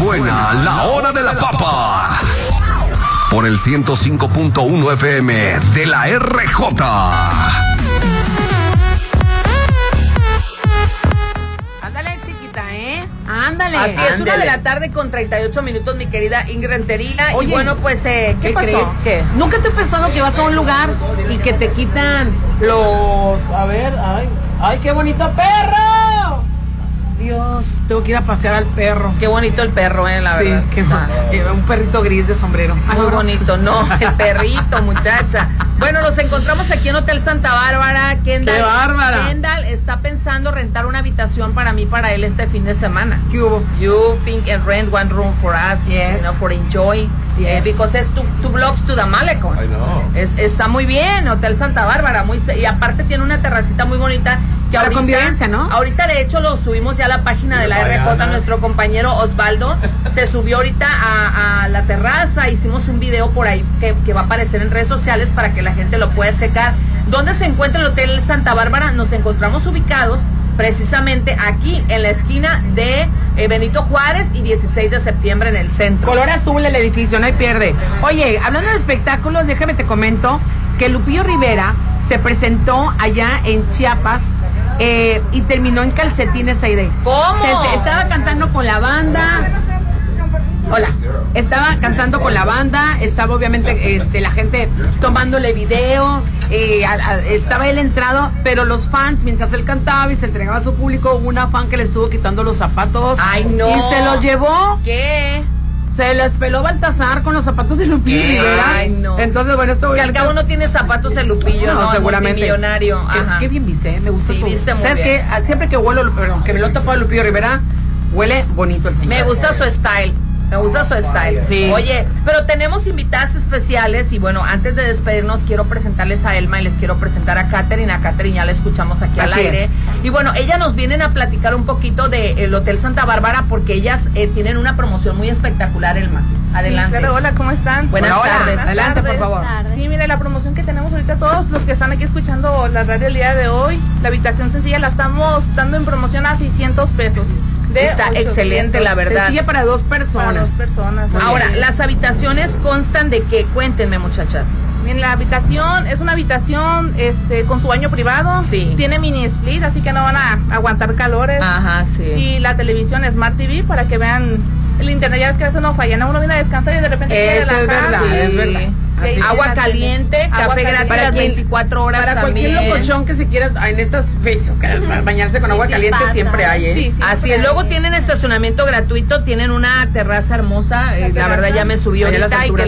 buena, la hora de la papa. Por el 105.1 FM de la RJ. Ándale, chiquita, ándale. Así es, 1:38 mi querida Ingrid Rentería. Oye, y bueno, pues, ¿qué pasó? crees? ¿Qué? ¿Nunca te ha pasado que vas a un lugar y que te quitan los... A ver, ay, qué bonito perro! Dios, tengo que ir a pasear al perro. Qué bonito el perro, la verdad. Sí, un perrito gris de sombrero. Muy bonito, no, el perrito, muchacha. Bueno, nos encontramos aquí en Hotel Santa Bárbara. ¡Qué bárbara! Kendall está pensando rentar una habitación para mí, para él este fin de semana. ¿Qué hubo? You think and rent one room for us, yes, for enjoy, yes, because it's two blocks to the Malecón. I know. Está muy bien, Hotel Santa Bárbara, y aparte tiene una terracita muy bonita. Que para convivencia, ¿no? Ahorita, de hecho, lo subimos ya a la página de la RJ. Nuestro compañero Osvaldo se subió ahorita a la terraza. Hicimos un video por ahí que va a aparecer en redes sociales para que la gente lo pueda checar. ¿Dónde se encuentra el Hotel Santa Bárbara? Nos encontramos ubicados precisamente aquí, en la esquina de Benito Juárez y 16 de septiembre en el centro. Color azul el edificio, no hay pierde. Oye, hablando de espectáculos, déjame te comento que Lupillo Rivera se presentó allá en Chiapas. Y terminó en calcetines Aide. ¿Cómo? Estaba cantando con la banda. Hola. Estaba cantando con la banda. Estaba obviamente la gente tomándole video. Estaba él entrado. Pero los fans, mientras él cantaba y se entregaba a su público, hubo una fan que le estuvo quitando los zapatos. ¡Ay, no! Y se los llevó. ¿Qué? Se les peló Baltasar con los zapatos de Lupillo Rivera. Ay, no. Entonces, bueno, esto... Que al cabo no tiene zapatos de Lupillo, no, seguramente. Millonario. Qué bien viste, me gusta. Sí, su... viste muy ¿Sabes bien. qué? Siempre que que me lo he topado Lupillo Rivera, huele bonito el señor. Me gusta su style. Me gusta su style. Sí. Oye, pero tenemos invitadas especiales y bueno, antes de despedirnos quiero presentarles a Elma y les quiero presentar a Katherine. A Katherine ya la escuchamos aquí al aire. Y bueno, ellas nos vienen a platicar un poquito del Hotel Santa Bárbara porque ellas tienen una promoción muy espectacular, Elma. Adelante. Sí, claro, hola, ¿cómo están? Buenas tardes. Adelante, por favor. Sí, mire, la promoción que tenemos ahorita, todos los que están aquí escuchando la radio el día de hoy, la habitación sencilla la estamos dando en promoción a 600 pesos. Está excelente, la verdad. Sencilla para dos personas. Para dos personas. Ahora, las habitaciones constan de qué? Cuéntenme, muchachas. Bien, la habitación es una habitación con su baño privado. Sí. Tiene mini split, así que no van a aguantar calores. Ajá, sí. Y la televisión Smart TV para que vean el internet. Ya es que a veces no fallan. Uno viene a descansar y de repente quiere Eso es relajar. verdad, es verdad. Así. Agua caliente, Agua café caliente. gratis las 24 horas Para también. cualquier locochón que se quiera en estas fechas, bañarse con agua caliente pasa. siempre hay, ¿eh? Sí, Así es, luego tienen estacionamiento gratuito, tienen una terraza hermosa, la verdad ya me subí Allá a las ahorita y que